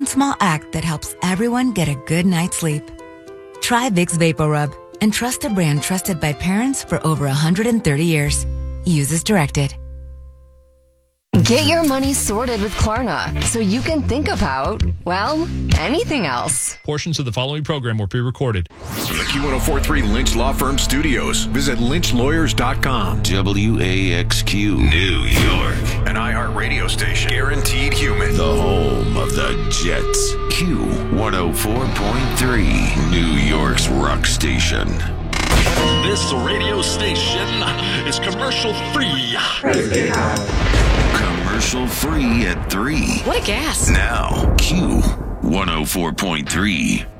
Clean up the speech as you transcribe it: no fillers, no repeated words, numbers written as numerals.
small act that helps everyone get a good night's sleep. Try Vicks VapoRub and trust a brand trusted by parents for over 130 years. Use as directed. Get your money sorted with Klarna so you can think about, well, anything else. Portions of the following program were pre-recorded. From the Q1043 Lynch Law Firm Studios, visit lynchlawyers.com. WAXQ, New York. An iHeart radio station. Guaranteed human. The home of the Jets. Q104.3, New York's rock station. This radio station is commercial free. Commercial free at 3. What a gas. Now, Q104.3.